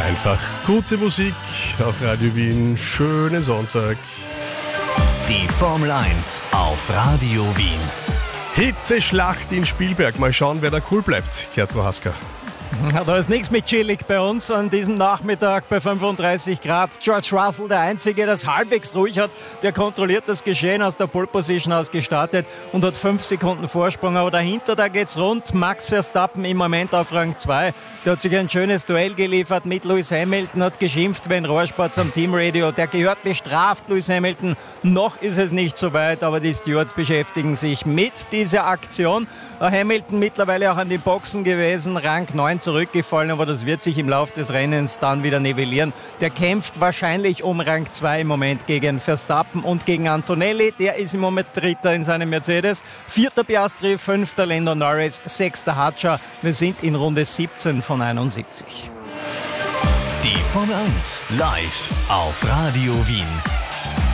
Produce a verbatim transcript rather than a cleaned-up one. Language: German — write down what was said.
Einfach gute Musik auf Radio Wien. Schönen Sonntag. Die Formel eins auf Radio Wien. Hitzeschlacht in Spielberg. Mal schauen, wer da cool bleibt. Gerd Prohaska. Da ist nichts mit chillig bei uns an diesem Nachmittag bei fünfunddreißig Grad. George Russell, der Einzige, der es halbwegs ruhig hat, der kontrolliert das Geschehen aus der Pole Position aus gestartet und hat fünf Sekunden Vorsprung. Aber dahinter, da geht's rund. Max Verstappen im Moment auf Rang zwei. Der hat sich ein schönes Duell geliefert mit Lewis Hamilton, hat geschimpft, wenn Rohrspatz am Teamradio. Der gehört bestraft, Lewis Hamilton. Noch ist es nicht so weit, aber die Stewards beschäftigen sich mit dieser Aktion. Hamilton mittlerweile auch an den Boxen gewesen, Rang neun zurückgefallen, aber das wird sich im Laufe des Rennens dann wieder nivellieren. Der kämpft wahrscheinlich um Rang zwei im Moment gegen Verstappen und gegen Antonelli. Der ist im Moment Dritter in seinem Mercedes. Vierter Piastri, fünfter Lando Norris, sechster Hadjar. Wir sind in Runde siebzehn von einundsiebzig. Die Formel eins live auf Radio Wien.